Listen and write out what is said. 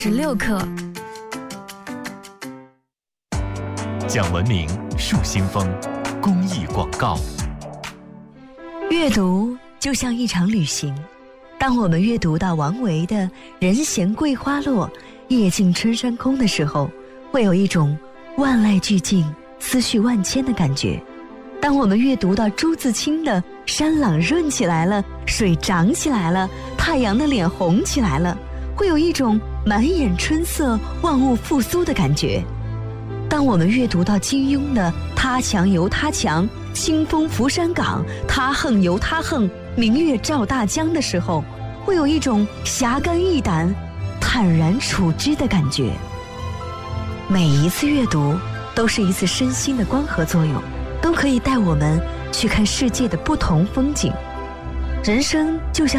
16课， 讲文明树新风公益广告。 阅读就像一场旅行，当我们阅读到王维的“人闲桂花落，夜静春山空”的时候，会有一种万籁俱静、思绪万千的感觉。当我们阅读到朱自清的“山朗润起来了，水涨起来了，太阳的脸红起来了”，会有一种满眼春色、万物复苏的感觉。当我们阅读到金庸的“他强由他强，清风拂山岗，他横由他横，明月照大江”的时候，会有一种侠肝义胆、坦然处之的感觉。每一次阅读都是一次身心的光合作用，都可以带我们去看世界的不同风景。人生就像